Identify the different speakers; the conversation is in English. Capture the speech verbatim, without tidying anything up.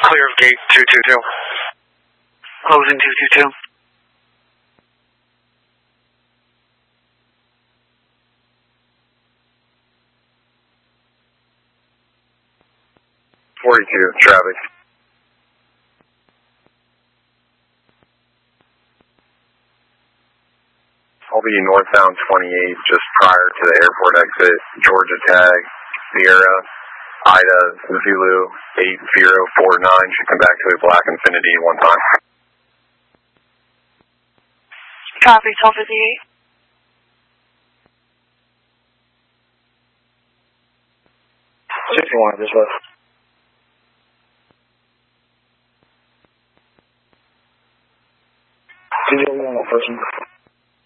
Speaker 1: Clear of gate two two two. Closing two two two.
Speaker 2: forty-two, traffic. I'll be northbound twenty-eight, just prior to the airport exit. Georgia tag, Sierra, Ida, Zulu, eight zero four nine. Should come back to a black Infinity one time.
Speaker 3: Copy, twelve fifty-eight.
Speaker 1: sixty-one, this was.